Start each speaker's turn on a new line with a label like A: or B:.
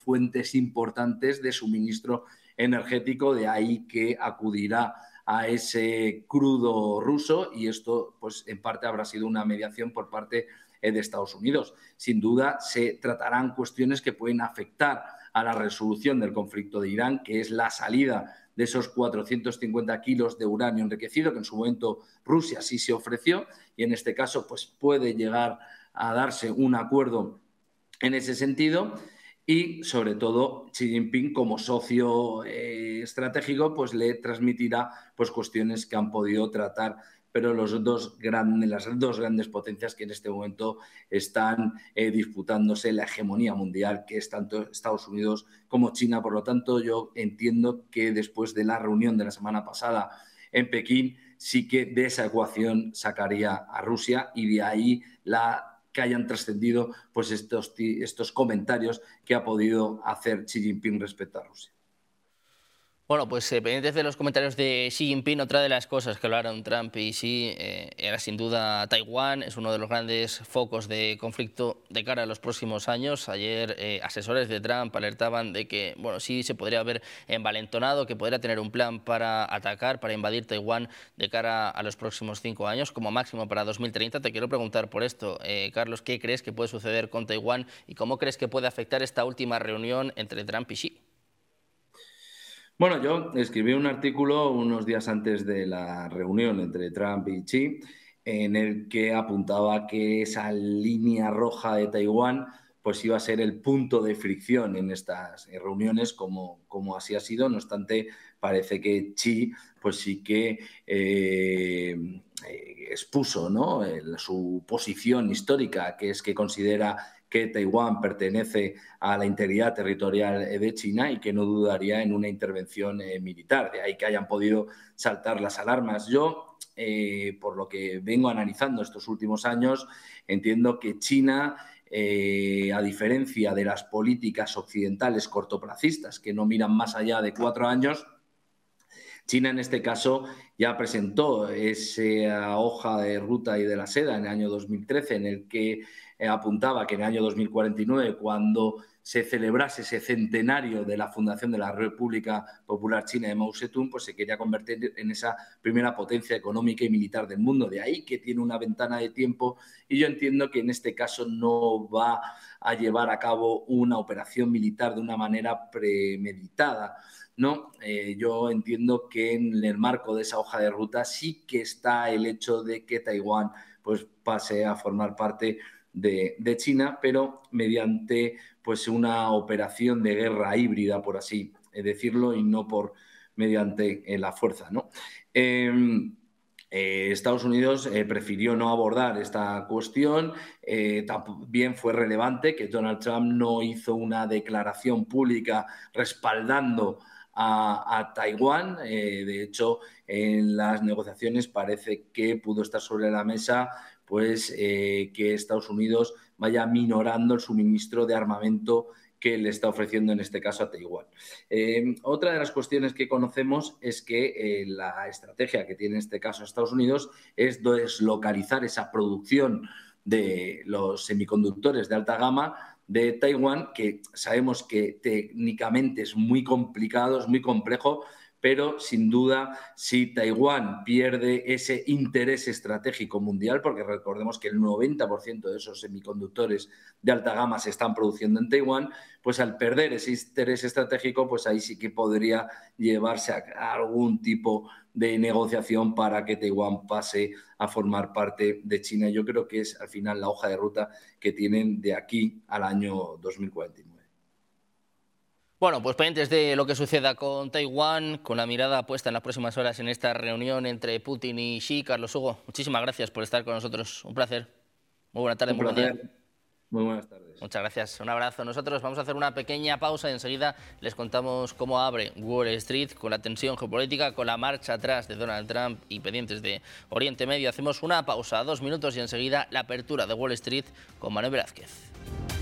A: fuentes importantes de suministro energético, de ahí que acudirá a ese crudo ruso, y esto pues en parte habrá sido una mediación por parte de Estados Unidos. Sin duda se tratarán cuestiones que pueden afectar a la resolución del conflicto de Irán, que es la salida de esos 450 kilos de uranio enriquecido, que en su momento Rusia sí se ofreció, y en este caso pues puede llegar a darse un acuerdo en ese sentido. Y sobre todo Xi Jinping, como socio estratégico, pues le transmitirá pues cuestiones que han podido tratar, pero las dos grandes potencias que en este momento están disputándose la hegemonía mundial, que es tanto Estados Unidos como China. Por lo tanto, yo entiendo que después de la reunión de la semana pasada en Pekín, sí que de esa ecuación sacaría a Rusia, y de ahí que hayan trascendido pues estos comentarios que ha podido hacer Xi Jinping respecto a Rusia.
B: Bueno, pues pendientes de los comentarios de Xi Jinping, otra de las cosas que hablaron Trump y Xi era sin duda Taiwán. Es uno de los grandes focos de conflicto de cara a los próximos años. Ayer asesores de Trump alertaban de que Xi se podría haber envalentonado, que podría tener un plan para atacar, para invadir Taiwán de cara a los próximos 5 años, como máximo para 2030. Te quiero preguntar por esto, Carlos, ¿qué crees que puede suceder con Taiwán y cómo crees que puede afectar esta última reunión entre Trump y Xi?
A: Bueno, yo escribí un artículo unos días antes de la reunión entre Trump y Xi, en el que apuntaba que esa línea roja de Taiwán pues iba a ser el punto de fricción en estas reuniones, como así ha sido. No obstante, parece que Xi pues sí que expuso, ¿no?, su posición histórica, que es que considera que Taiwán pertenece a la integridad territorial de China y que no dudaría en una intervención militar. De ahí que hayan podido saltar las alarmas. Yo, por lo que vengo analizando estos últimos años, entiendo que China, a diferencia de las políticas occidentales cortoplacistas, que no miran más allá de 4 años, China en este caso ya presentó esa hoja de ruta y de la seda en el año 2013, en el que apuntaba que en el año 2049, cuando se celebrase ese centenario de la fundación de la República Popular China de Mao Zedong, pues se quería convertir en esa primera potencia económica y militar del mundo. De ahí que tiene una ventana de tiempo, y yo entiendo que en este caso no va a llevar a cabo una operación militar de una manera premeditada, ¿no? Yo entiendo que en el marco de esa hoja de ruta sí que está el hecho de que Taiwán pues pase a formar parte de China, pero mediante pues una operación de guerra híbrida, por así decirlo, y no mediante la fuerza, ¿no? Estados Unidos prefirió no abordar esta cuestión. También fue relevante que Donald Trump no hizo una declaración pública respaldando a Taiwán. De hecho, en las negociaciones parece que pudo estar sobre la mesa pues que Estados Unidos vaya minorando el suministro de armamento que le está ofreciendo en este caso a Taiwán. Otra de las cuestiones que conocemos es que la estrategia que tiene en este caso Estados Unidos es deslocalizar esa producción de los semiconductores de alta gama de Taiwán, que sabemos que técnicamente es muy complicado, es muy complejo, pero sin duda si Taiwán pierde ese interés estratégico mundial, porque recordemos que el 90% de esos semiconductores de alta gama se están produciendo en Taiwán, pues al perder ese interés estratégico, pues ahí sí que podría llevarse a algún tipo de negociación para que Taiwán pase a formar parte de China. Yo creo que es al final la hoja de ruta que tienen de aquí al año 2049.
B: Bueno, pues pendientes de lo que suceda con Taiwán, con la mirada puesta en las próximas horas en esta reunión entre Putin y Xi. Carlos Hugo, muchísimas gracias por estar con nosotros. Un placer. Muy buena tarde,
A: Un
B: muy buen día.
A: placer. Muy buenas tardes.
B: Muchas gracias. Un abrazo. Nosotros vamos a hacer una pequeña pausa y enseguida les contamos cómo abre Wall Street con la tensión geopolítica, con la marcha atrás de Donald Trump y pendientes de Oriente Medio. Hacemos una pausa, 2 minutos, y enseguida la apertura de Wall Street con Manuel Velázquez.